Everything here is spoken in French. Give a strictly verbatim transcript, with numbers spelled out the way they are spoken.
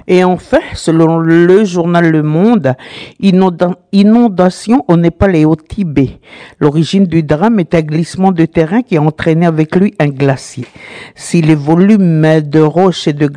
Et enfin, selon le journal Le Monde, inonda- inondation au Népal et au Tibet. L'origine du drame est un glissement de terrain qui a entraîné avec lui un glacier. Si les volumes de roches et de